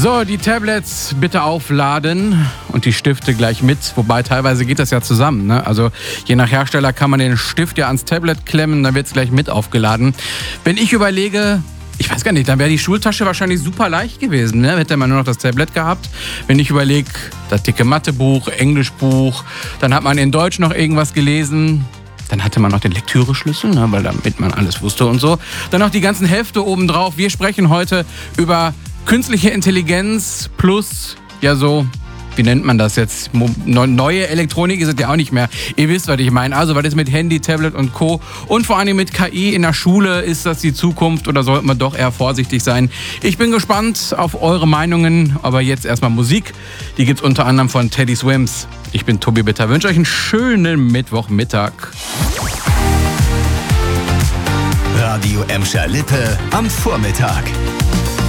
So, die Tablets bitte aufladen und die Stifte gleich mit. Wobei teilweise geht das ja zusammen, ne? Also je nach Hersteller kann man den Stift ja ans Tablet klemmen, dann wird es gleich mit aufgeladen. Wenn ich überlege, ich weiß gar nicht, dann wäre die Schultasche wahrscheinlich super leicht gewesen, ne? Hätte man nur noch das Tablet gehabt. Wenn ich überlege, das dicke Mathebuch, Englischbuch, dann hat man in Deutsch noch irgendwas gelesen. Dann hatte man noch den Lektüreschlüssel, ne, weil damit man alles wusste und so. Dann noch die ganzen Hefte obendrauf. Wir sprechen heute über künstliche Intelligenz plus, ja so, wie nennt man das jetzt? Neue Elektronik ist es ja auch nicht mehr. Ihr wisst, was ich meine. Also, was ist mit Handy, Tablet und Co. Und vor allem mit KI in der Schule? Ist das die Zukunft oder sollten wir doch eher vorsichtig sein? Ich bin gespannt auf eure Meinungen. Aber jetzt erstmal Musik. Die gibt's unter anderem von Teddy Swims. Ich bin Tobi Bitter. Wünsche euch einen schönen Mittwochmittag. Radio Emscher Lippe am Vormittag.